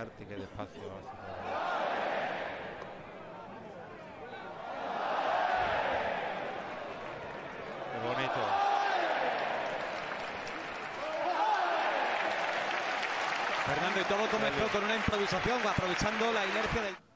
arte, qué despacio. Qué bonito. Fernando, y todo comenzó con una improvisación, aprovechando la inercia del...